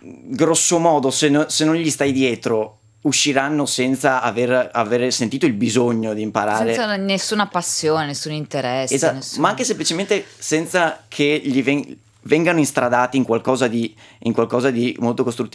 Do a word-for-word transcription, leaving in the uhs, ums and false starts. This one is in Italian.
grosso modo, se, no, se non gli stai dietro, usciranno senza aver, aver sentito il bisogno di imparare. Senza nessuna passione, nessun interesse. Esatto, nessun... ma anche semplicemente senza che gli ven- vengano instradati in qualcosa di, in qualcosa di molto costruttivo.